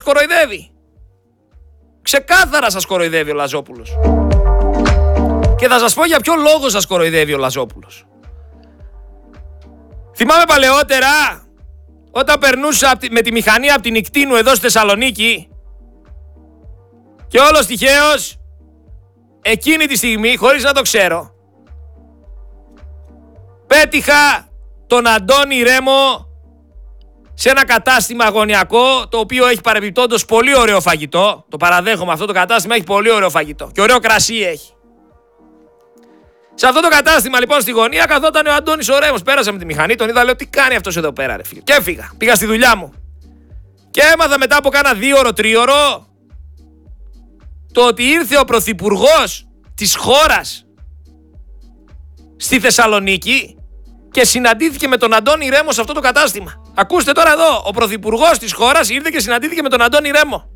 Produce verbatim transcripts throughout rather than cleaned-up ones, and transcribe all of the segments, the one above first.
κοροϊδεύει. Ξεκάθαρα σας κοροϊδεύει ο Λαζόπουλος. Και θα σας πω για ποιο λόγο σας κοροϊδεύει ο Λαζόπουλος. Θυμάμαι παλαιότερα, όταν περνούσα με τη μηχανή από την Ικτίνου εδώ στη Θεσσαλονίκη και όλος τυχαίως εκείνη τη στιγμή, χωρίς να το ξέρω, πέτυχα τον Αντώνη Ρέμο σε ένα κατάστημα αγωνιακό, το οποίο έχει παρεμπιπτόντως πολύ ωραίο φαγητό. Το παραδέχομαι, αυτό το κατάστημα έχει πολύ ωραίο φαγητό και ωραίο κρασί έχει. Σε αυτό το κατάστημα λοιπόν στη γωνία καθόταν ο Αντώνης ο Ρέμος. Πέρασα με τη μηχανή, τον είδα, λέω τι κάνει αυτός εδώ πέρα ρε φίλε. Και έφυγα, πήγα στη δουλειά μου. Και έμαθα μετά από κάνα δύο ώρο, τρίωρο, το ότι ήρθε ο πρωθυπουργός της χώρας στη Θεσσαλονίκη και συναντήθηκε με τον Αντώνη Ρέμο σε αυτό το κατάστημα. Ακούστε τώρα εδώ, ο πρωθυπουργός της χώρας ήρθε και συναντήθηκε με τον Αντώνη Ρέμο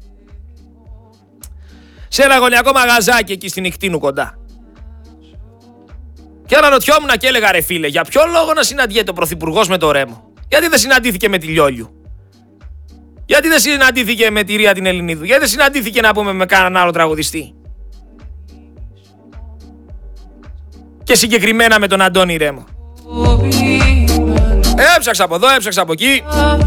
σε ένα γωνιακό μαγαζάκι εκεί στην Ικτίνου κοντά. Και αναρωτιόμουν και έλεγα ρε φίλε, για ποιο λόγο να συναντιέται ο πρωθυπουργός με τον Ρέμο? Γιατί δεν συναντήθηκε με τη Λιόλιου? Γιατί δεν συναντήθηκε με τη Ρία την Ελληνίδου? Γιατί δεν συναντήθηκε να πούμε με κανέναν άλλο τραγουδιστή? Και συγκεκριμένα με τον Αντώνη Ρέμο. Έψαξα από εδώ, έψαξα από εκεί.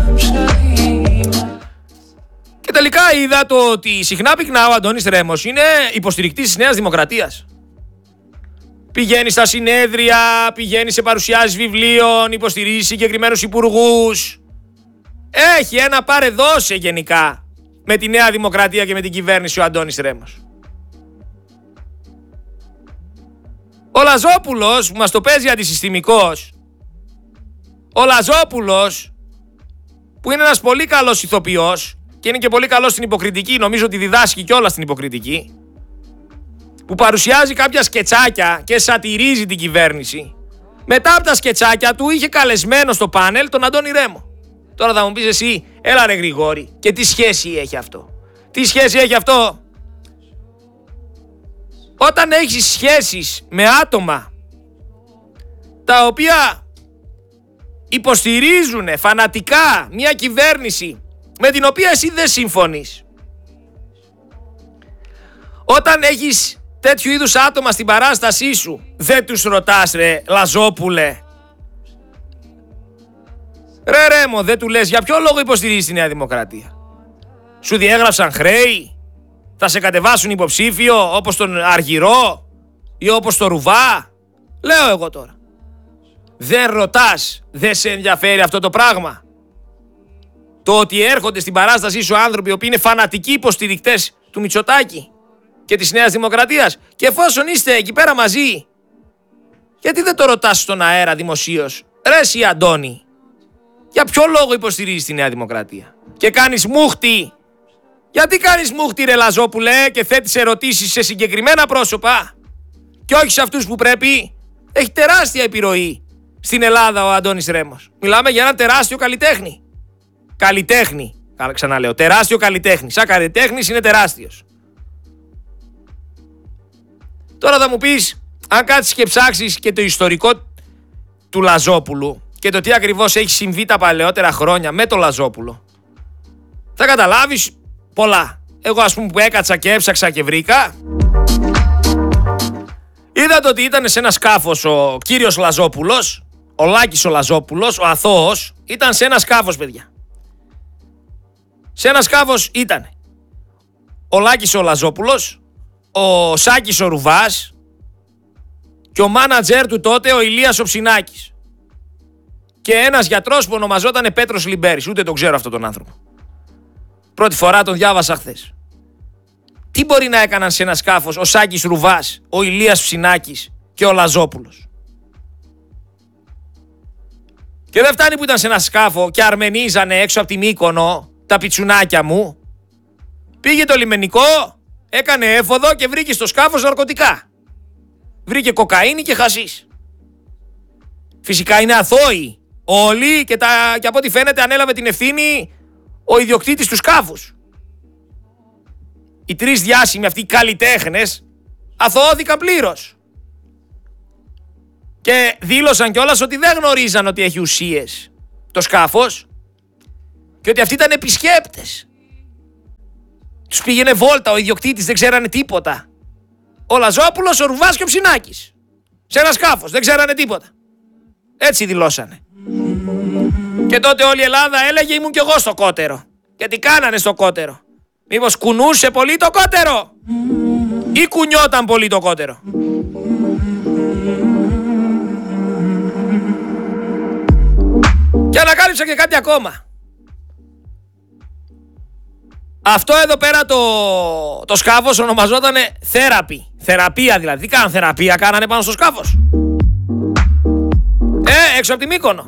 Και τελικά είδα το ότι συχνά πυκνά ο Αντώνης Ρέμος είναι υποστηρικτής της Νέας Δημοκρατίας. Πηγαίνει στα συνέδρια, πηγαίνει σε παρουσιάσεις βιβλίων, υποστηρίζει συγκεκριμένους υπουργούς. Έχει ένα πάρε δώσε γενικά με τη Νέα Δημοκρατία και με την κυβέρνηση ο Αντώνης Ρέμος. Ο Λαζόπουλος που μας το παίζει αντισυστημικός, ο Λαζόπουλος που είναι ένας πολύ καλός ηθοποιός και είναι και πολύ καλός στην υποκριτική, νομίζω ότι διδάσκει κιόλας στην υποκριτική, που παρουσιάζει κάποια σκετσάκια και σατυρίζει την κυβέρνηση, μετά από τα σκετσάκια του είχε καλεσμένο στο πάνελ τον Αντώνη Ρέμο. Τώρα θα μου πεις εσύ, έλα ρε Γρηγόρη, και τι σχέση έχει αυτό? Τι σχέση έχει αυτό? Όταν έχεις σχέσεις με άτομα τα οποία υποστηρίζουν φανατικά μια κυβέρνηση με την οποία εσύ δεν συμφωνείς, όταν έχεις τέτοιου είδους άτομα στην παράστασή σου, δεν τους ρωτάς ρε Λαζόπουλε, ρε Ρέμο, δεν του λες για ποιο λόγο υποστηρίζεις τη Νέα Δημοκρατία? Σου διέγραψαν χρέη? Θα σε κατεβάσουν υποψήφιο όπως τον Αργυρό ή όπως τον Ρουβά? Λέω εγώ τώρα. Δεν ρωτάς, δεν σε ενδιαφέρει αυτό το πράγμα? Το ότι έρχονται στην παράστασή σου άνθρωποι οι οποίοι είναι φανατικοί υποστηρικτές του Μητσοτάκη και της Νέας Δημοκρατίας, και εφόσον είστε εκεί πέρα μαζί, γιατί δεν το ρωτάς στον αέρα δημοσίως? Ρε εσύ Αντώνη, για ποιο λόγο υποστηρίζεις τη Νέα Δημοκρατία? Και κάνεις μούχτη. Γιατί κάνεις μούχτη ρε Λαζόπουλε και θέτεις ερωτήσεις σε συγκεκριμένα πρόσωπα και όχι σε αυτούς που πρέπει? Έχει τεράστια επιρροή στην Ελλάδα ο Αντώνης Ρέμος. Μιλάμε για ένα τεράστιο καλλιτέχνη. Καλλιτέχνη, ξαναλέω, τεράστιο καλλιτέχνη. Σαν καλλιτέχνης είναι τεράστιος. Τώρα θα μου πεις, αν κάτσεις και ψάξεις και το ιστορικό του Λαζόπουλου και το τι ακριβώς έχει συμβεί τα παλαιότερα χρόνια με το Λαζόπουλο, θα καταλάβεις πολλά. Εγώ ας πούμε που έκατσα και έψαξα και βρήκα, είδατε ότι ήταν σε ένα σκάφος ο κύριος Λαζόπουλος, ο Λάκης ο Λαζόπουλος, ο αθώος, ήταν σε ένα σκάφος παιδιά. Σε ένα σκάφος ήταν ο Λάκης ο Λαζόπουλος, ο Σάκης ο Ρουβάς και ο μάνατζερ του τότε ο Ηλίας ο Ψινάκης. Και ένας γιατρός που ονομαζόταν Πέτρος Λιμπέρης, ούτε τον ξέρω αυτόν τον άνθρωπο. Πρώτη φορά τον διάβασα χθες. Τι μπορεί να έκαναν σε ένα σκάφος ο Σάκης Ρουβάς, ο Ηλίας Ψινάκης και ο Λαζόπουλος? Και δεν φτάνει που ήταν σε ένα σκάφο και αρμενίζανε έξω από τη Μύκονο τα πιτσουνάκια μου. Πήγε το λιμενικό, έκανε έφοδο και βρήκε στο σκάφος ναρκωτικά. Βρήκε κοκαίνη και χασίς. Φυσικά είναι αθώοι όλοι και, τα, και από ό,τι φαίνεται ανέλαβε την ευθύνη ο ιδιοκτήτης του σκάφους. Οι τρεις διάσημοι αυτοί οι καλλιτέχνες αθωώθηκαν πλήρως. Και δήλωσαν κιόλας ότι δεν γνωρίζαν ότι έχει ουσίες το σκάφος και ότι αυτοί ήταν επισκέπτες. Τους πήγαινε βόλτα, ο ιδιοκτήτης, δεν ξέρανε τίποτα. Ο Λαζόπουλος, ο Ρουβάς και ο Ψινάκης. Σε ένα σκάφος, δεν ξέρανε τίποτα. Έτσι δηλώσανε. Και τότε όλη η Ελλάδα έλεγε ήμουν κι εγώ στο κότερο. Και τι κάνανε στο κότερο? Μήπως κουνούσε πολύ το κότερο? Ή κουνιόταν πολύ το κότερο? Και ανακάλυψα και κάτι ακόμα. Αυτό εδώ πέρα το, το σκάφος ονομαζότανε θέραπη. Θεραπεία δηλαδή. Τι κάνανε θεραπεία, κάνανε πάνω στο σκάφος? Ε, έξω από τη Μύκονο.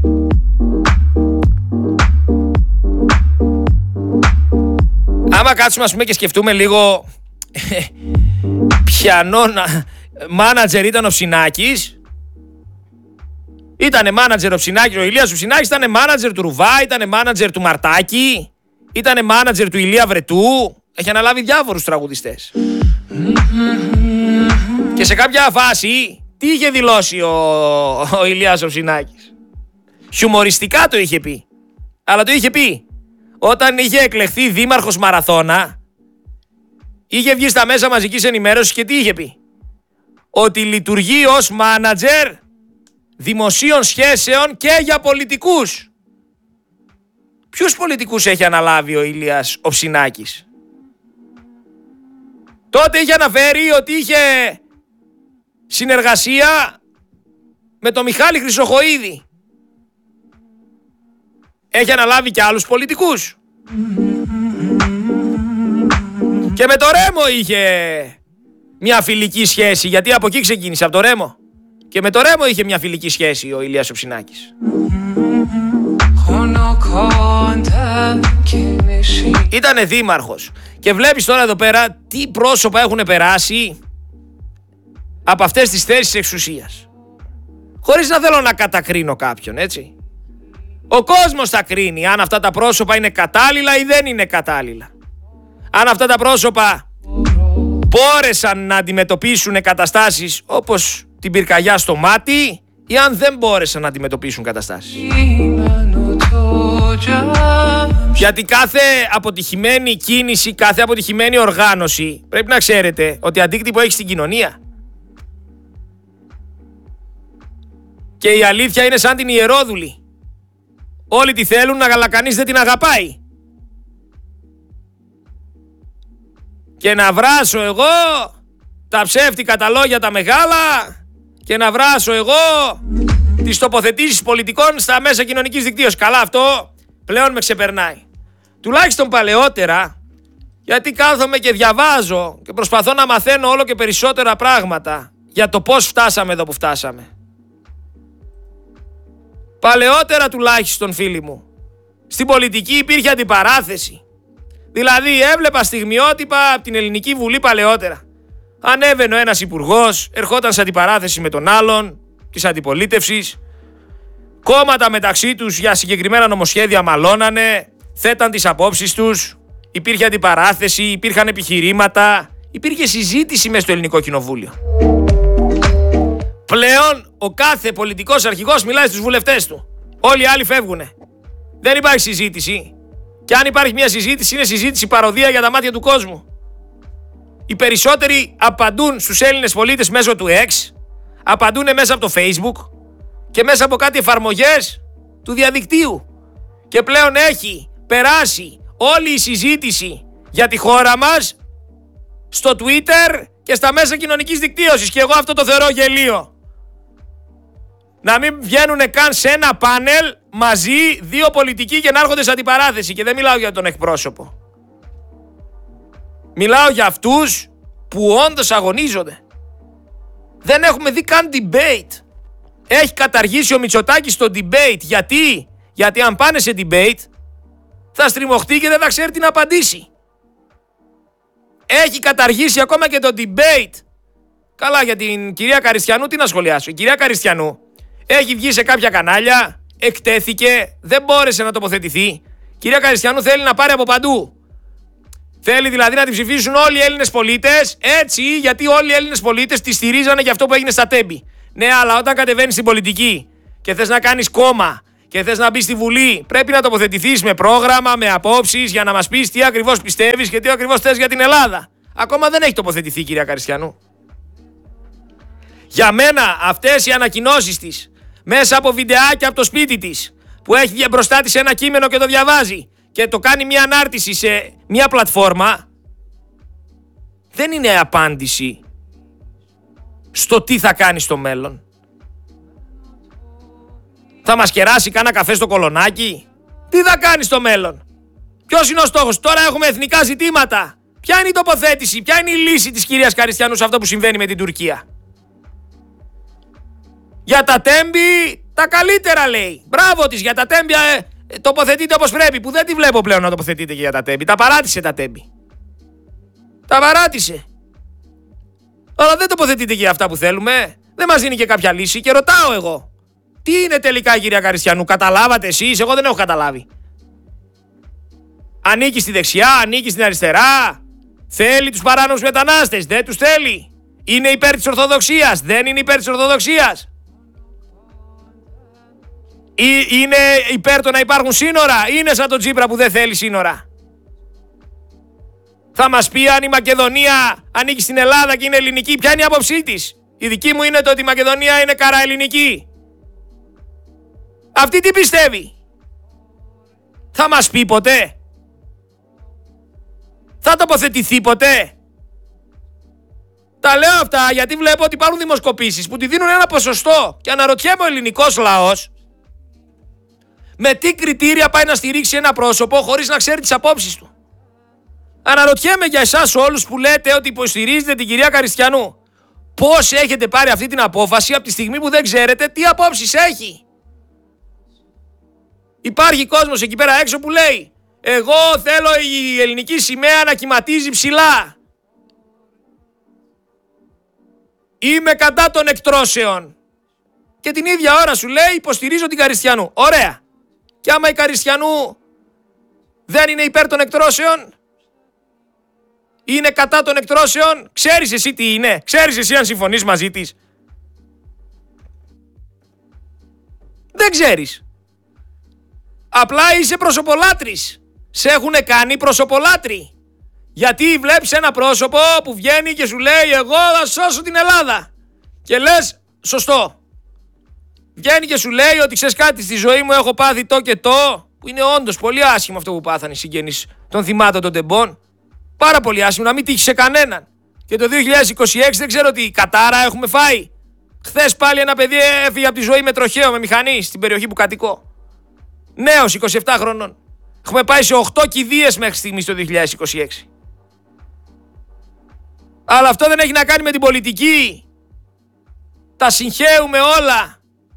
Άμα κάτσουμε ας πούμε και σκεφτούμε λίγο ποιανόν μάνατζερ ήταν ο Ψινάκης. Ήτανε μάνατζερ ο Ψινάκης, ο Ηλίας ο Ψινάκης ήτανε μάνατζερ του Ρουβά, ήτανε μάνατζερ του Μαρτάκη, ήτανε μάνατζερ του Ηλία Βρετού. Έχει αναλάβει διάφορους τραγουδιστές. Και σε κάποια φάση τι είχε δηλώσει ο, ο Ηλίας ο Ψινάκης? Χιουμοριστικά το είχε πει. Αλλά το είχε πει όταν είχε εκλεχθεί δήμαρχος Μαραθώνα. Είχε βγει στα μέσα μαζικής ενημέρωσης και τι είχε πει? Ότι λειτουργεί ως μάνατζερ δημοσίων σχέσεων και για πολιτικούς. Ποιους πολιτικούς έχει αναλάβει ο Ηλίας ο Ψινάκης? Τότε είχε αναφέρει ότι είχε συνεργασία με τον Μιχάλη Χρυσοχοΐδη. Έχει αναλάβει και άλλους πολιτικούς. Και με το Ρέμο είχε μια φιλική σχέση, γιατί από εκεί ξεκίνησε, από το Ρέμο. Και με το Ρέμο είχε μια φιλική σχέση ο Ηλίας ο Ψινάκης. Ήτανε δήμαρχος. Και βλέπεις τώρα εδώ πέρα τι πρόσωπα έχουν περάσει από αυτές τις θέσεις εξουσίας. Χωρίς να θέλω να κατακρίνω κάποιον, έτσι. Ο κόσμος θα κρίνει αν αυτά τα πρόσωπα είναι κατάλληλα ή δεν είναι κατάλληλα. Αν αυτά τα πρόσωπα μπόρεσαν να αντιμετωπίσουν καταστάσεις όπως την πυρκαγιά στο μάτι ή αν δεν μπόρεσαν να αντιμετωπίσουν καταστάσεις. Γιατί κάθε αποτυχημένη κίνηση, κάθε αποτυχημένη οργάνωση πρέπει να ξέρετε ότι αντίκτυπο έχει στην κοινωνία. Και η αλήθεια είναι σαν την ιερόδουλη. Όλοι τη θέλουν, αλλά κανείς δεν την αγαπάει. Και να βράσω εγώ τα ψεύτικα τα λόγια τα μεγάλα και να βράσω εγώ τις τοποθετήσεις πολιτικών στα μέσα κοινωνικής δικτύωσης. Καλά, αυτό πλέον με ξεπερνάει. Τουλάχιστον παλαιότερα, γιατί κάθομαι και διαβάζω και προσπαθώ να μαθαίνω όλο και περισσότερα πράγματα για το πώς φτάσαμε εδώ που φτάσαμε. Παλαιότερα τουλάχιστον, φίλοι μου, στην πολιτική υπήρχε αντιπαράθεση. Δηλαδή έβλεπα στιγμιότυπα από την Ελληνική Βουλή παλαιότερα. Ανέβαινε ο ένας υπουργός, ερχόταν σε αντιπαράθεση με τον άλλον της αντιπολίτευσης. Κόμματα μεταξύ τους για συγκεκριμένα νομοσχέδια μαλώνανε, θέταν τις απόψεις τους. Υπήρχε αντιπαράθεση, υπήρχαν επιχειρήματα, υπήρχε συζήτηση μέσα στο Ελληνικό Κοινοβούλιο. Πλέον ο κάθε πολιτικός αρχηγός μιλάει στους βουλευτές του. Όλοι οι άλλοι φεύγουνε. Δεν υπάρχει συζήτηση. Και αν υπάρχει μια συζήτηση, είναι συζήτηση παροδία για τα μάτια του κόσμου. Οι περισσότεροι απαντούν στους Έλληνες πολίτες μέσω του X, απαντούν μέσα από το Facebook και μέσα από κάτι εφαρμογές του διαδικτύου. Και πλέον έχει περάσει όλη η συζήτηση για τη χώρα μας στο Twitter και στα μέσα κοινωνικής δικτύωσης. Και εγώ αυτό το θεωρώ γελίο. Να μην βγαίνουν καν σε ένα πάνελ μαζί δύο πολιτικοί και να έρχονται σε αντιπαράθεση. Και δεν μιλάω για τον εκπρόσωπο. Μιλάω για αυτούς που όντως αγωνίζονται. Δεν έχουμε δει καν debate. Έχει καταργήσει ο Μητσοτάκης το debate. Γιατί? Γιατί αν πάνε σε debate θα στριμωχτεί και δεν θα ξέρει τι να απαντήσει. Έχει καταργήσει ακόμα και το debate. Καλά, για την κυρία Καριστιανού τι να σχολιάσω. Η κυρία Καριστιανού έχει βγει σε κάποια κανάλια, εκτέθηκε, δεν μπόρεσε να τοποθετηθεί. Η κυρία Καριστιανού θέλει να πάρει από παντού. Θέλει δηλαδή να την ψηφίσουν όλοι οι Έλληνες πολίτες, έτσι, γιατί όλοι οι Έλληνες πολίτες τη στηρίζανε για αυτό που έγινε στα Τέμπη. Ναι, αλλά όταν κατεβαίνεις στην πολιτική και θες να κάνεις κόμμα και θες να μπεις στη Βουλή, πρέπει να τοποθετηθείς με πρόγραμμα, με απόψεις για να μας πεις τι ακριβώς πιστεύεις και τι ακριβώς θες για την Ελλάδα. Ακόμα δεν έχει τοποθετηθεί, κυρία Καριστιανού. Για μένα αυτές οι ανακοινώσεις της, μέσα από βιντεάκια από το σπίτι της, που έχει μπροστά της ένα κείμενο και το διαβάζει και το κάνει μια ανάρτηση σε μια πλατφόρμα, δεν είναι απάντηση στο τι θα κάνει στο μέλλον. Θα μας κεράσει κάνα καφέ στο κολονάκι? Τι θα κάνει στο μέλλον? Ποιος είναι ο στόχος? Τώρα έχουμε εθνικά ζητήματα. Ποια είναι η τοποθέτηση, ποια είναι η λύση της κυρίας Καριστιανού σε αυτό που συμβαίνει με την Τουρκία? Για τα τέμπη τα καλύτερα λέει. Μπράβο της, για τα τέμπη ε, ε, τοποθετείται όπως πρέπει, που δεν τη βλέπω πλέον να τοποθετείται και για τα τέμπη. Τα παράτησε τα τέμπη. Τα παράτησε. Αλλά δεν τοποθετείται και για αυτά που θέλουμε. Δεν μας δίνει και κάποια λύση και ρωτάω εγώ. Τι είναι τελικά, κυρία Καριστιανού? Καταλάβατε εσείς? Εγώ δεν έχω καταλάβει. Ανήκει στη δεξιά, ανήκει στην αριστερά? Θέλει τους παράνομους μετανάστες? Δεν τους θέλει? Είναι υπέρ της Ορθοδοξίας? Δεν είναι υπέρ της Ορθοδοξίας? Είναι υπέρ το να υπάρχουν σύνορα? Είναι σαν τον Τσίπρα που δεν θέλει σύνορα? Θα μας πει αν η Μακεδονία ανήκει στην Ελλάδα και είναι ελληνική? Ποια είναι η άποψή της? Η δική μου είναι το ότι η Μακεδονία είναι καραελληνική. Αυτή τι πιστεύει? Θα μας πει ποτέ? Θα τοποθετηθεί ποτέ? Τα λέω αυτά γιατί βλέπω ότι υπάρχουν δημοσκοπήσεις που τη δίνουν ένα ποσοστό και αναρωτιέμαι ο ελληνικός λαός με τι κριτήρια πάει να στηρίξει ένα πρόσωπο χωρίς να ξέρει τις απόψεις του. Αναρωτιέμαι για εσάς όλους που λέτε ότι υποστηρίζετε την κυρία Καριστιανού, πώς έχετε πάρει αυτή την απόφαση από τη στιγμή που δεν ξέρετε τι απόψεις έχει? Υπάρχει κόσμος εκεί πέρα έξω που λέει εγώ θέλω η ελληνική σημαία να κυματίζει ψηλά. Είμαι κατά των εκτρώσεων. Και την ίδια ώρα σου λέει υποστηρίζω την Καριστιανού. Ωραία. Και άμα η Καριστιανού δεν είναι υπέρ των εκτρώσεων, είναι κατά των εκτρώσεων, ξέρεις εσύ τι είναι? Ξέρεις εσύ αν συμφωνείς μαζί της? Δεν ξέρεις. Απλά είσαι προσωπολάτρης. Σε έχουνε κάνει προσωπολάτρη. Γιατί βλέπεις ένα πρόσωπο που βγαίνει και σου λέει εγώ θα σώσω την Ελλάδα. Και λες σωστό. Βγαίνει και σου λέει ότι ξέρεις κάτι, στη ζωή μου έχω πάθει το και το, που είναι όντως πολύ άσχημο αυτό που πάθανε οι συγγενείς των θυμάτων των τεμπών. Πάρα πολύ άσχημο, να μην τύχει σε κανέναν. Και το δύο χιλιάδες είκοσι έξι δεν ξέρω τι κατάρα έχουμε φάει. Χθες πάλι ένα παιδί έφυγε από τη ζωή με τροχαίο, με μηχανή, στην περιοχή που κατοικώ. Νέος, είκοσι επτά χρονών. Έχουμε πάει σε οκτώ κηδείες μέχρι στιγμής το δύο χιλιάδες είκοσι έξι. Αλλά αυτό δεν έχει να κάνει με την πολιτική. Τα συγχαίουμε όλα.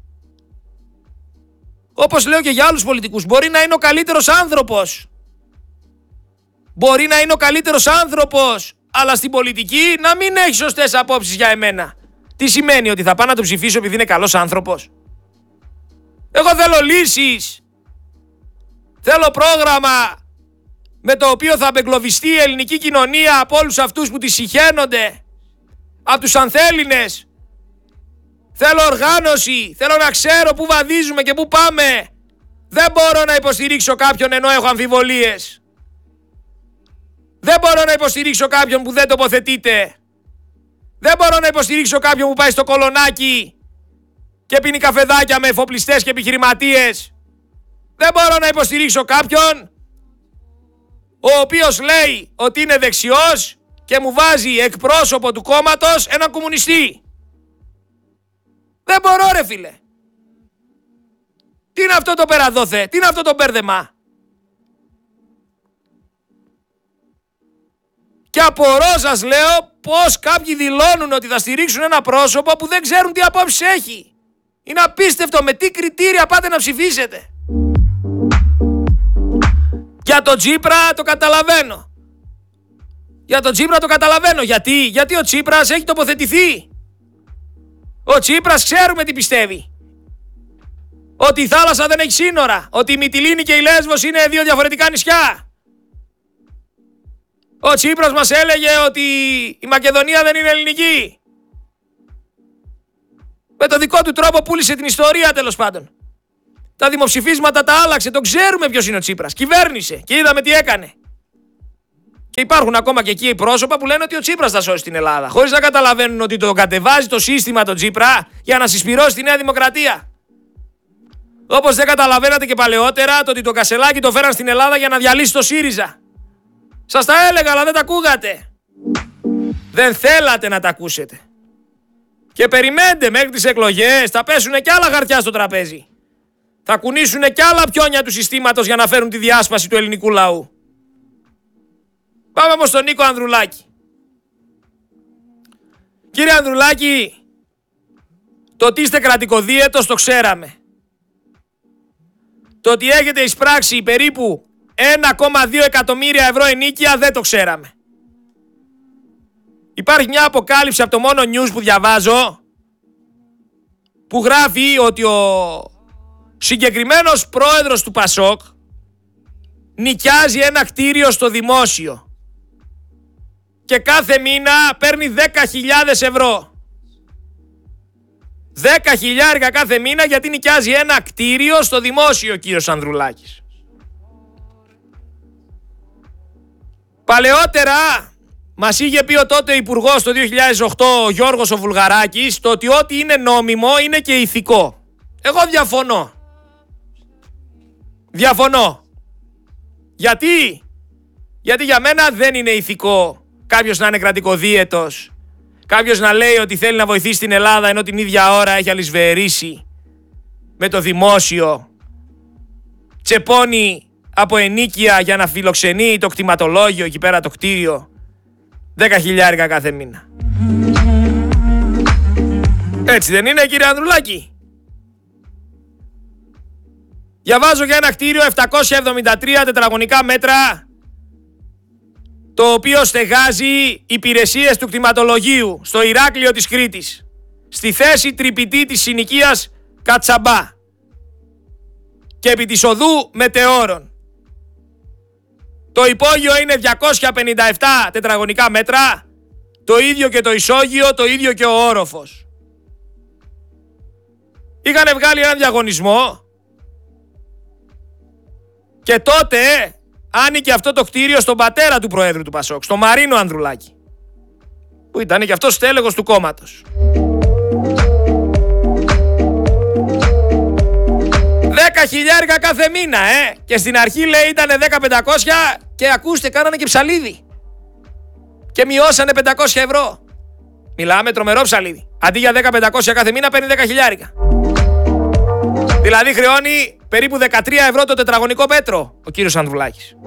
Όπως λέω και για άλλους πολιτικούς, μπορεί να είναι ο καλύτερος άνθρωπος. Μπορεί να είναι ο καλύτερος άνθρωπος, αλλά στην πολιτική να μην έχει σωστές απόψεις για εμένα. Τι σημαίνει, ότι θα πάω να τον ψηφίσω επειδή είναι καλός άνθρωπος? Εγώ θέλω λύσεις. Θέλω πρόγραμμα με το οποίο θα απεγκλωβιστεί η ελληνική κοινωνία από όλους αυτούς που τη συχαίνονται, από τους ανθέλληνες. Θέλω οργάνωση, θέλω να ξέρω πού βαδίζουμε και πού πάμε. Δεν μπορώ να υποστηρίξω κάποιον ενώ έχω αμφιβολίες. Δεν μπορώ να υποστηρίξω κάποιον που δεν τοποθετείται. Δεν μπορώ να υποστηρίξω κάποιον που πάει στο κολονάκι και πίνει καφεδάκια με εφοπλιστές και επιχειρηματίες. Δεν μπορώ να υποστηρίξω κάποιον ο οποίος λέει ότι είναι δεξιός και μου βάζει εκπρόσωπο του κόμματος έναν κομμουνιστή. Δεν μπορώ ρε φίλε. Τι είναι αυτό το περαδόθε, τι είναι αυτό το μπέρδεμα? Και απορώ σας λέω πως κάποιοι δηλώνουν ότι θα στηρίξουν ένα πρόσωπο που δεν ξέρουν τι απόψεις έχει. Είναι απίστευτο, με τι κριτήρια πάτε να ψηφίσετε? Για τον Τσίπρα το καταλαβαίνω. Για τον Τσίπρα το καταλαβαίνω. Γιατί? Γιατί ο Τσίπρας έχει τοποθετηθεί. Ο Τσίπρας ξέρουμε τι πιστεύει. Ότι η θάλασσα δεν έχει σύνορα. Ότι η Μυτιλήνη και η Λέσβος είναι δύο διαφορετικά νησιά. Ο Τσίπρας μας έλεγε ότι η Μακεδονία δεν είναι ελληνική. Με το δικό του τρόπο πούλησε την ιστορία τέλος πάντων. Τα δημοψηφίσματα τα άλλαξε, το ξέρουμε ποιος είναι ο Τσίπρας. Κυβέρνησε και είδαμε τι έκανε. Και υπάρχουν ακόμα και εκεί πρόσωπα που λένε ότι ο Τσίπρας θα σώσει την Ελλάδα, χωρίς να καταλαβαίνουν ότι το κατεβάζει το σύστημα τον Τσίπρα για να συσπυρώσει τη Νέα Δημοκρατία. Όπως δεν καταλαβαίνατε και παλαιότερα το ότι το Κασελάκι το φέραν στην Ελλάδα για να διαλύσει το ΣΥΡΙΖΑ. Σας τα έλεγα, αλλά δεν τα ακούγατε. Δεν θέλατε να τα ακούσετε. Και περιμένετε μέχρι τις εκλογές, θα πέσουν και άλλα χαρτιά στο τραπέζι. Θα κουνήσουν και άλλα πιόνια του συστήματος για να φέρουν τη διάσπαση του ελληνικού λαού. Πάμε όμως στον Νίκο Ανδρουλάκη. Κύριε Ανδρουλάκη, το ότι είστε κρατικοδίαιτος το ξέραμε. Το ότι έχετε εισπράξει περίπου ένα κόμμα δύο εκατομμύρια ευρώ ενίκεια δεν το ξέραμε. Υπάρχει μια αποκάλυψη από το μόνο news που διαβάζω που γράφει ότι ο συγκεκριμένος πρόεδρος του Πασόκ νοικιάζει ένα κτίριο στο δημόσιο και κάθε μήνα παίρνει δέκα χιλιάδες ευρώ. δέκα χιλιάρικα κάθε μήνα γιατί νοικιάζει ένα κτίριο στο δημόσιο ο κύριος Ανδρουλάκης. Παλαιότερα μας είχε πει ο τότε υπουργός το δύο χιλιάδες οκτώ ο Γιώργος ο Βουλγαράκης το ότι ό,τι είναι νόμιμο είναι και ηθικό. Εγώ διαφωνώ. Διαφωνώ. Γιατί? Γιατί για μένα δεν είναι ηθικό κάποιος να είναι κρατικοδίαιτος, κάποιος να λέει ότι θέλει να βοηθήσει την Ελλάδα ενώ την ίδια ώρα έχει αλυσβερίσει με το δημόσιο, τσεπώνει από ενίκεια για να φιλοξενεί το κτηματολόγιο εκεί πέρα το κτίριο, δέκα χιλιάρικα κάθε μήνα. Έτσι δεν είναι, κύριε Ανδρουλάκη? Διαβάζω για ένα κτίριο επτακόσια εβδομήντα τρία τετραγωνικά μέτρα, το οποίο στεγάζει υπηρεσίες του κτηματολογίου στο Ηράκλειο της Κρήτης, στη θέση τρυπητή της συνοικίας Κατσαμπά και επί της οδού Μετεώρων. Το υπόγειο είναι διακόσια πενήντα επτά τετραγωνικά μέτρα, το ίδιο και το ισόγειο, το ίδιο και ο όροφος. Είχαν βγάλει έναν διαγωνισμό και τότε άνοικε αυτό το κτίριο στον πατέρα του Προέδρου του Πασόκ, στον Μαρίνο Ανδρουλάκη, που ήταν και αυτός στέλεχος του κόμματος. δέκα χιλιάρικα κάθε μήνα, ε! Και στην αρχή λέει ήταν δέκα χιλιάδες πεντακόσια και ακούστε, κάνανε και ψαλίδι. Και μειώσανε πεντακόσια ευρώ. Μιλάμε τρομερό ψαλίδι. Αντί για δέκα χιλιάδες πεντακόσια κάθε μήνα παίρνει δέκα χιλιάρικα. Δηλαδή χρεώνει περίπου δεκατρία ευρώ το τετραγωνικό μέτρο ο κύριος Ανδρουλάκης.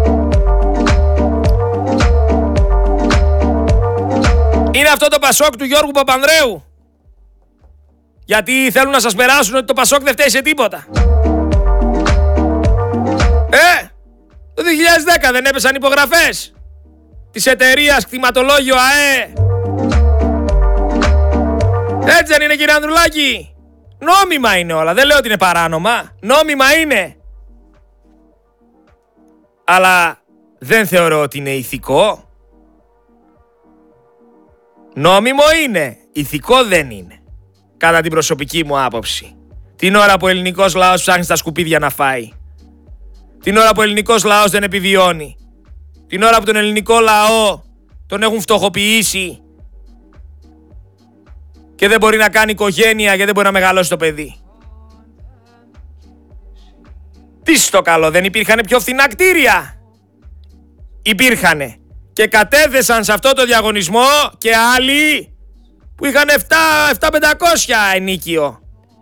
Είναι αυτό το Πασόκ του Γιώργου Παπανδρέου? Γιατί θέλουν να σας περάσουν ότι το Πασόκ δεν φταίει σε τίποτα. Ε, το δύο χιλιάδες δέκα δεν έπεσαν υπογραφές της εταιρείας κτηματολόγιο ΑΕ? Έτσι δεν είναι, κύριε Ανδρουλάκη? Νόμιμα είναι όλα, δεν λέω ότι είναι παράνομα. Νόμιμα είναι. Αλλά δεν θεωρώ ότι είναι ηθικό. Νόμιμο είναι, ηθικό δεν είναι. Κατά την προσωπική μου άποψη. Την ώρα που ο ελληνικός λαός ψάχνει στα σκουπίδια να φάει. Την ώρα που ο ελληνικός λαός δεν επιβιώνει. Την ώρα που τον ελληνικό λαό τον έχουν φτωχοποιήσει και δεν μπορεί να κάνει οικογένεια και δεν μπορεί να μεγαλώσει το παιδί. Τι στο καλό, δεν υπήρχαν πιο φθηνά κτίρια? Υπήρχανε. Και κατέθεσαν σε αυτό το διαγωνισμό και άλλοι που είχαν επτά χιλιάδες πεντακόσια ενίκιο.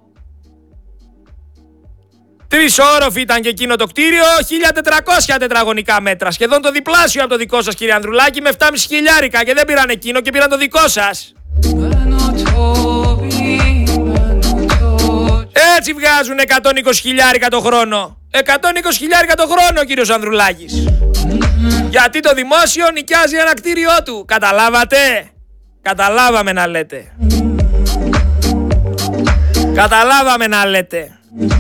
Τρεις όροφοι ήταν και εκείνο το κτίριο, χίλια τετρακόσια τετραγωνικά μέτρα. Σχεδόν το διπλάσιο από το δικό σας, κύριε Ανδρουλάκη, με επτά και μισό χιλιάρικα, και δεν πήραν εκείνο και πήραν το δικό σας. Έτσι βγάζουν εκατόν είκοσι χιλιάρικα το χρόνο. εκατόν είκοσι χιλιάρικα το χρόνο, κύριος Ανδρουλάκης. Γιατί το δημόσιο νοικιάζει ένα κτίριό του. Καταλάβατε? Καταλάβαμε να λέτε. Καταλάβαμε να λέτε.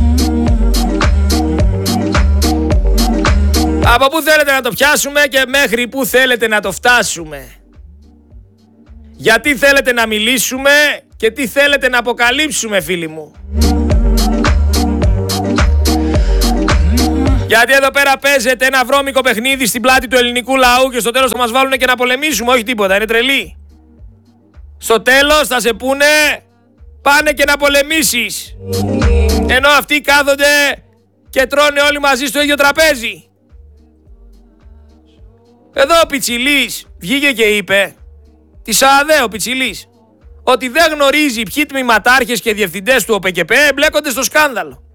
Από πού θέλετε να το πιάσουμε και μέχρι πού θέλετε να το φτάσουμε? Γιατί θέλετε να μιλήσουμε και τι θέλετε να αποκαλύψουμε, φίλοι μου? Γιατί εδώ πέρα παίζεται ένα βρώμικο παιχνίδι στην πλάτη του ελληνικού λαού και στο τέλος θα μας βάλουν και να πολεμήσουμε, όχι τίποτα, είναι τρελή. Στο τέλος θα σε πούνε πάνε και να πολεμήσεις. Ενώ αυτοί κάθονται και τρώνε όλοι μαζί στο ίδιο τραπέζι. Εδώ ο Πιτσιλής βγήκε και είπε, τη ΣΑΑΔΕ ο Πιτσιλής, ότι δεν γνωρίζει ποιοι τμήματάρχες και διευθυντές του ΟΠΕΚΕΠΕ εμπλέκονται στο σκάνδαλο.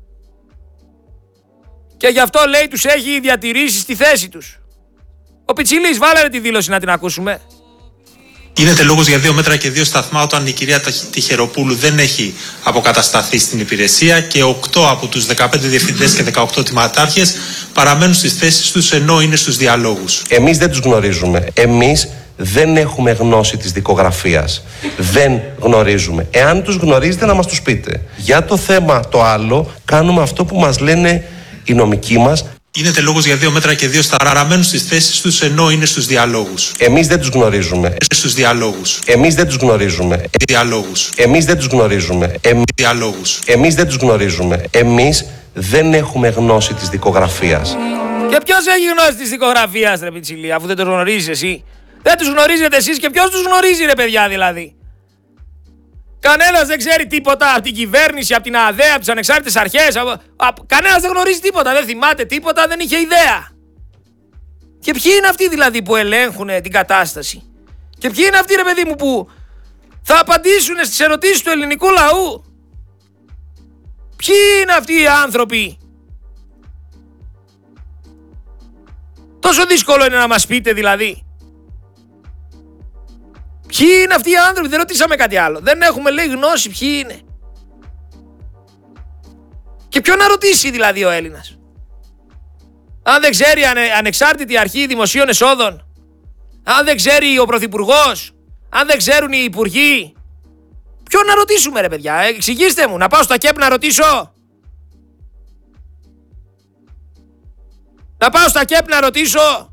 Και γι' αυτό λέει τους έχει διατηρήσει στη θέση τους. Ο Πιτσιλής, βάλε τη δήλωση να την ακούσουμε. Γίνεται λόγος για δύο μέτρα και δύο σταθμά όταν η κυρία Τυχεροπούλου δεν έχει αποκατασταθεί στην υπηρεσία και οκτώ από τους δεκαπέντε διευθυντές και δεκαοκτώ τμήματάρχες παραμένουν στις θέσεις τους ενώ είναι στους διαλόγους. Εμείς δεν τους γνωρίζουμε. Εμείς δεν έχουμε γνώση της δικογραφίας. Δεν γνωρίζουμε. Εάν τους γνωρίζετε να μας τους πείτε. Για το θέμα το άλλο κάνουμε αυτό που μας λένε οι νομικοί μας. Γίνεται λόγος για δύο μέτρα και δύο σταθμά παραμένουν στις θέσεις τους ενώ είναι στους διαλόγους. Εμείς δεν τους γνωρίζουμε. Στους διαλόγους. Εμείς δεν τους γνωρίζουμε. Διαλόγους. Εμείς δεν τους γνωρίζουμε. Εμείς... Διαλόγους. Εμείς δεν τους γνωρίζουμε. Εμείς δεν έχουμε γνώση της δικογραφίας. Και ποιος έχει γνώση της δικογραφίας, ρε Πιτσιλή, αφού δεν το γνωρίζεις εσύ? Δεν τους γνωρίζετε εσείς και ποιος τους γνωρίζει, ρε παιδιά, δηλαδή? Κανένας δεν ξέρει τίποτα από την κυβέρνηση, από την ΑΔΕ, από τις ανεξάρτητες αρχές. Από... Από... Κανένας δεν γνωρίζει τίποτα, δεν θυμάται τίποτα, δεν είχε ιδέα. Και ποιοι είναι αυτοί δηλαδή που ελέγχουν την κατάσταση? Και ποιοι είναι αυτοί, ρε παιδί μου, που θα απαντήσουν στις ερωτήσεις του ελληνικού λαού? Ποιοι είναι αυτοί οι άνθρωποι? Τόσο δύσκολο είναι να μας πείτε δηλαδή? Ποιοι είναι αυτοί οι άνθρωποι? Δεν ρωτήσαμε κάτι άλλο. Δεν έχουμε, λέει, γνώση ποιοι είναι. Και ποιον να ρωτήσει δηλαδή ο Έλληνας? Αν δεν ξέρει ανε, ανεξάρτητη αρχή δημοσίων εσόδων, αν δεν ξέρει ο Πρωθυπουργός, αν δεν ξέρουν οι υπουργοί, ποιον να ρωτήσουμε, ρε παιδιά? Ε, εξηγήστε μου, να πάω στα ΚΕΠ να ρωτήσω? Να πάω στα ΚΕΠ να ρωτήσω?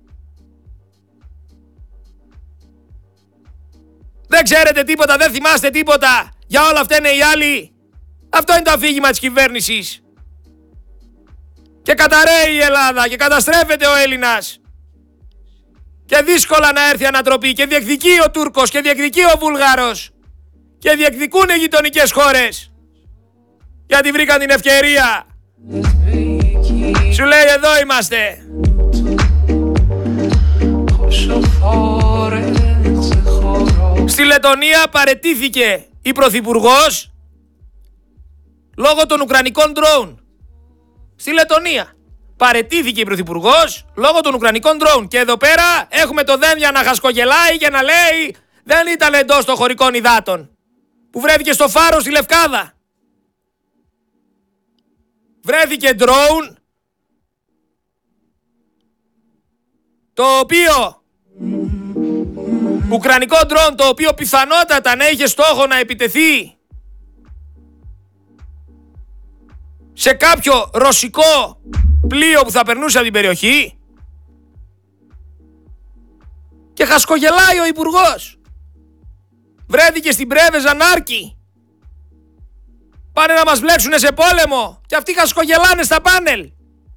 Δεν ξέρετε τίποτα, δεν θυμάστε τίποτα? Για όλα αυτά είναι οι άλλοι. Αυτό είναι το αφήγημα της κυβέρνησης. Και καταραίει η Ελλάδα και καταστρέφεται ο Έλληνας. Και δύσκολα να έρθει ανατροπή. Και διεκδικεί ο Τούρκος και διεκδικεί ο Βούλγαρος. Και διεκδικούν οι γειτονικές χώρες. Γιατί βρήκαν την ευκαιρία. Σου λέει εδώ είμαστε. Στη Λετωνία παραιτήθηκε η Πρωθυπουργός λόγω των ουκρανικών ντρόουν. Στη Λετωνία παραιτήθηκε η Πρωθυπουργός λόγω των ουκρανικών ντρόουν. Και εδώ πέρα έχουμε το Δένδια να χασκογελάει και να λέει δεν ήταν εντός των χωρικών υδάτων, που βρέθηκε στο Φάρο στη Λευκάδα. Βρέθηκε ντρόουν το οποίο ουκρανικό ντρόουν το οποίο πιθανότατα να είχε στόχο να επιτεθεί σε κάποιο ρωσικό πλοίο που θα περνούσε από την περιοχή. Και χασκογελάει ο υπουργός. Βρέθηκε στην Πρέβεζα Νάρκη. Πάνε να μας βλέξουνε σε πόλεμο και αυτοί χασκογελάνε στα πάνελ.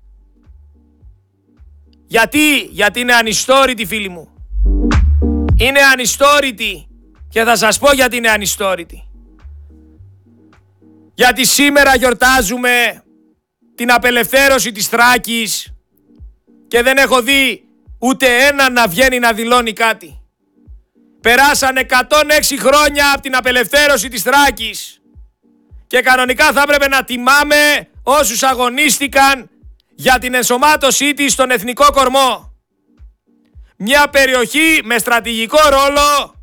Γιατί? Γιατί είναι ανιστόρητοι, φίλοι μου. Είναι ανιστόρητοι. Και θα σας πω γιατί είναι ανιστόρητοι. Γιατί σήμερα γιορτάζουμε την απελευθέρωση της Θράκης και δεν έχω δει ούτε έναν να βγαίνει να δηλώνει κάτι. Περάσαν εκατόν έξι χρόνια από την απελευθέρωση της Θράκης και κανονικά θα έπρεπε να τιμάμε όσους αγωνίστηκαν για την ενσωμάτωσή της στον εθνικό κορμό. Μια περιοχή με στρατηγικό ρόλο,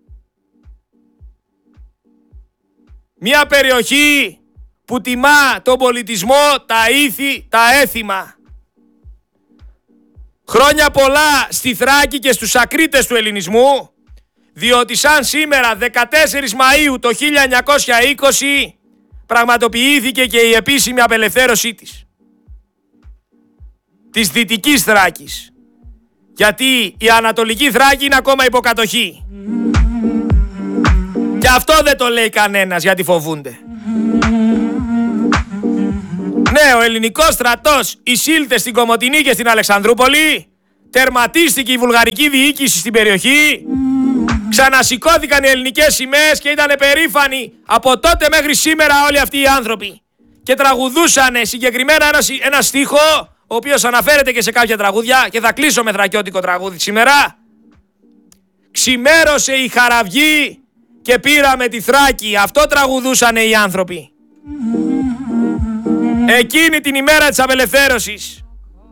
μια περιοχή που τιμά τον πολιτισμό, τα ήθη, τα έθιμα. Χρόνια πολλά στη Θράκη και στους ακρίτες του ελληνισμού, διότι σαν σήμερα δεκατέσσερις Μαΐου το χίλια εννιακόσια είκοσι πραγματοποιήθηκε και η επίσημη απελευθέρωσή της. Της Δυτικής Θράκης. Γιατί η Ανατολική Θράκη είναι ακόμα υποκατοχή. Και αυτό δεν το λέει κανένας γιατί φοβούνται. Ναι, ο ελληνικός στρατός εισήλθε στην Κομοτηνή και στην Αλεξανδρούπολη. Τερματίστηκε η βουλγαρική διοίκηση στην περιοχή. Ξανασηκώθηκαν οι ελληνικές σημαίες και ήταν περήφανοι από τότε μέχρι σήμερα όλοι αυτοί οι άνθρωποι. Και τραγουδούσαν συγκεκριμένα ένα, ένα στίχο, ο οποίος αναφέρεται και σε κάποια τραγούδια, και θα κλείσω με θρακιώτικο τραγούδι σήμερα. Ξημέρωσε η Χαραυγή και πήραμε τη Θράκη. Αυτό τραγουδούσαν οι άνθρωποι εκείνη την ημέρα της απελευθέρωσης.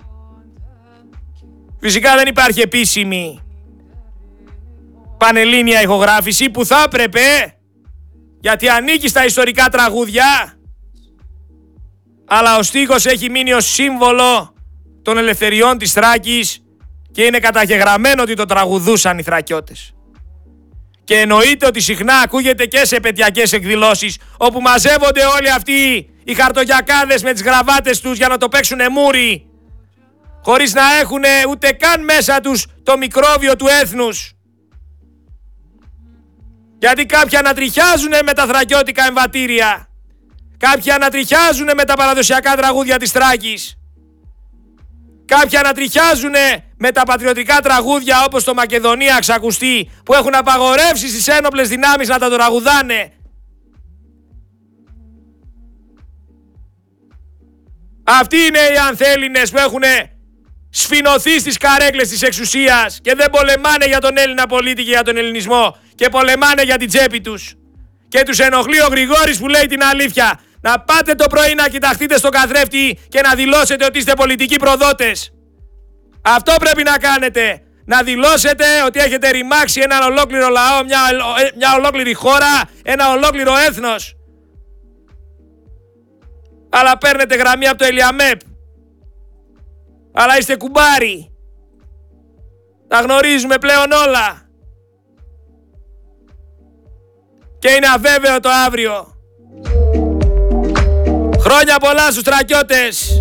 Φυσικά δεν υπάρχει επίσημη πανελλήνια ηχογράφηση, που θα έπρεπε, γιατί ανήκει στα ιστορικά τραγούδια, αλλά ο στίχος έχει μείνει ως σύμβολο των ελευθεριών της Θράκης και είναι καταγεγραμμένο ότι το τραγουδούσαν οι Θρακιώτες. Και εννοείται ότι συχνά ακούγεται και σε επαιτειακές εκδηλώσεις, όπου μαζεύονται όλοι αυτοί οι χαρτογιακάδες με τις γραβάτες τους για να το παίξουνε μούρι, χωρίς να έχουν ούτε καν μέσα τους το μικρόβιο του έθνους. Γιατί κάποιοι ανατριχιάζουν με τα θρακιώτικα εμβατήρια, κάποιοι ανατριχιάζουν με τα παραδοσιακά τραγούδια της Θράκης, κάποιοι ανατριχιάζουν με τα πατριωτικά τραγούδια όπως το Μακεδονία Ξακουστή, που έχουν απαγορεύσει στις ένοπλες δυνάμεις να τα τραγουδάνε. Αυτοί είναι οι ανθέλληνες που έχουν σφινωθεί στις καρέκλες της εξουσίας και δεν πολεμάνε για τον Έλληνα πολίτη και για τον ελληνισμό, και πολεμάνε για την τσέπη τους. Και τους ενοχλεί ο Γρηγόρης που λέει την αλήθεια. Να πάτε το πρωί να κοιταχτείτε στον καθρέφτη και να δηλώσετε ότι είστε πολιτικοί προδότες. Αυτό πρέπει να κάνετε. Να δηλώσετε ότι έχετε ρημάξει ένα ολόκληρο λαό, μια, μια ολόκληρη χώρα, ένα ολόκληρο έθνος. Αλλά παίρνετε γραμμή από το Ελιαμέπ. Αλλά είστε κουμπάροι. Τα γνωρίζουμε πλέον όλα. Και είναι αβέβαιο το αύριο. Χρόνια πολλά στους Θρακιώτες.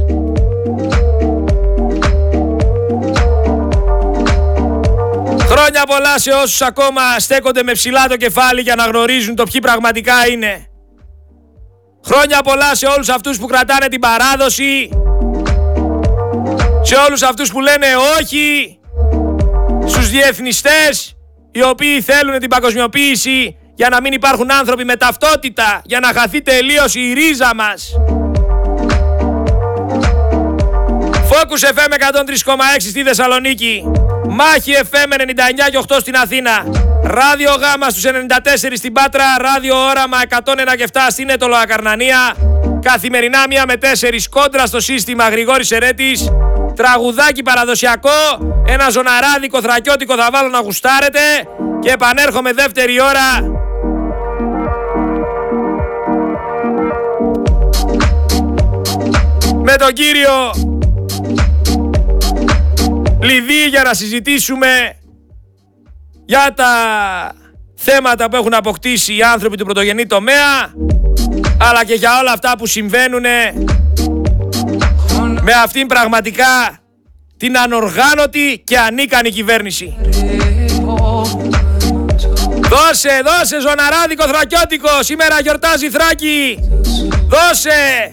Χρόνια πολλά σε όσους ακόμα στέκονται με ψηλά το κεφάλι για να γνωρίζουν το ποιοι πραγματικά είναι. Χρόνια πολλά σε όλους αυτούς που κρατάνε την παράδοση, σε όλους αυτούς που λένε όχι στους διεθνιστές, οι οποίοι θέλουν την παγκοσμιοποίηση για να μην υπάρχουν άνθρωποι με ταυτότητα, για να χαθεί τελείως η ρίζα μας. Focus εφ εμ εκατόν τρία κόμμα έξι στη Θεσσαλονίκη, Μάχη εφ εμ ενενήντα εννιά και οκτώ στην Αθήνα, Ράδιο Γάμα στους ενενήντα τέσσερα στην Πάτρα, Ράδιο Όραμα εκατόν ένα και επτά στην Έτωλο Ακαρνανία. Καθημερινά μία με τέσσερις, κόντρα στο σύστημα, Γρηγόρης Ερέτης. Τραγουδάκι παραδοσιακό, ένα ζωναράδικο θρακιώτικο θα βάλω να γουστάρετε και επανέρχομαι δεύτερη ώρα. Με τον κύριο Λιδί για να συζητήσουμε για τα θέματα που έχουν αποκτήσει οι άνθρωποι του πρωτογενή τομέα, αλλά και για όλα αυτά που συμβαίνουν με αυτήν πραγματικά την ανοργάνωτη και ανίκανη κυβέρνηση. Δώσε, δώσε ζωναράδικο θρακιώτικο, σήμερα γιορτάζει η Θράκη. Δώσε.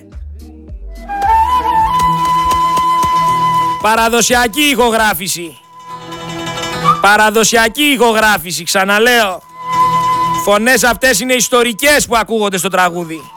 Παραδοσιακή ηχογράφηση. Παραδοσιακή ηχογράφηση, ξαναλέω. Φωνές αυτές είναι ιστορικές που ακούγονται στο τραγούδι.